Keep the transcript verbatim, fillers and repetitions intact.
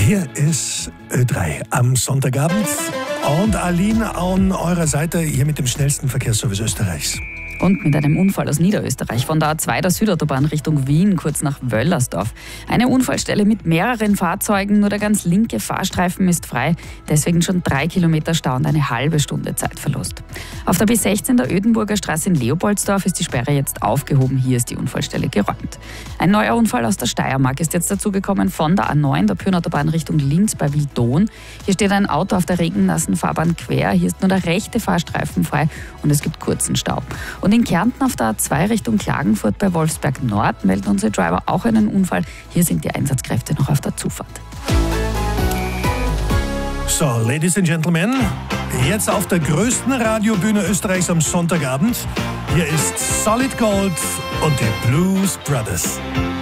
Hier ist Ö drei am Sonntagabend und Aline an eurer Seite hier mit dem schnellsten Verkehrsservice Österreichs. Und mit einem Unfall aus Niederösterreich von der A zwei der Südautobahn Richtung Wien, kurz nach Wöllersdorf. Eine Unfallstelle mit mehreren Fahrzeugen, nur der ganz linke Fahrstreifen ist frei. Deswegen schon drei Kilometer Stau und eine halbe Stunde Zeitverlust. Auf der B sechzehn der Ödenburger Straße in Leopoldsdorf ist die Sperre jetzt aufgehoben. Hier ist die Unfallstelle geräumt. Ein neuer Unfall aus der Steiermark ist jetzt dazugekommen von der A neun, der Pyrnautobahn Richtung Linz bei Wildon. Hier steht ein Auto auf der regennassen Fahrbahn quer. Hier ist nur der rechte Fahrstreifen frei und es gibt kurzen Stau. Und in Kärnten auf der A zwei Richtung Klagenfurt bei Wolfsberg Nord melden unsere Driver auch einen Unfall. Hier sind die Einsatzkräfte noch auf der Zufahrt. So, Ladies and Gentlemen, jetzt auf der größten Radiobühne Österreichs am Sonntagabend. Hier ist Solid Gold und die Blues Brothers.